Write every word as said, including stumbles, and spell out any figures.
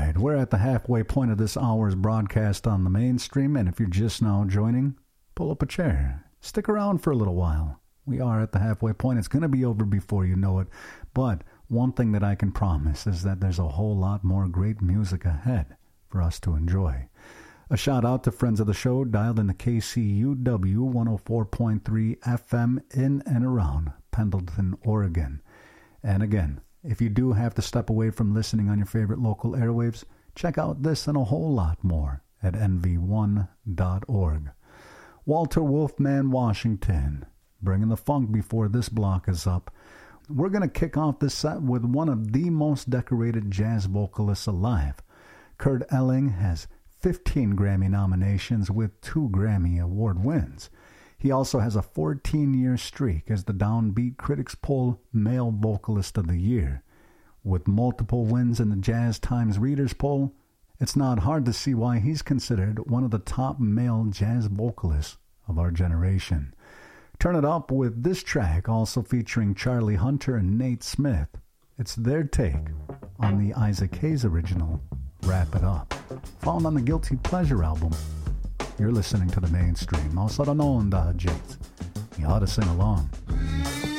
right, we're at the halfway point of this hour's broadcast on the mainstream, and if you're just now joining, pull up a chair. Stick around for a little while. We are at the halfway point. It's going to be over before you know it, but one thing that I can promise is that there's a whole lot more great music ahead for us to enjoy. A shout out to friends of the show dialed in the K C U W one oh four point three F M in and around Pendleton, Oregon. And again, if you do have to step away from listening on your favorite local airwaves, check out this and a whole lot more at N V one dot org. Walter Wolfman Washington, bringing the funk before this block is up. We're going to kick off this set with one of the most decorated jazz vocalists alive. Kurt Elling has fifteen Grammy nominations with two Grammy Award wins. He also has a fourteen-year streak as the Downbeat Critics Poll Male Vocalist of the Year. With multiple wins in the Jazz Times Readers Poll, it's not hard to see why he's considered one of the top male jazz vocalists of our generation. Turn it up with this track, also featuring Charlie Hunter and Nate Smith. It's their take on the Isaac Hayes original, Wrap It Up, found on the Guilty Pleasure album. You're listening to the mainstream. Also don't know on the Jates. You ought to sing along.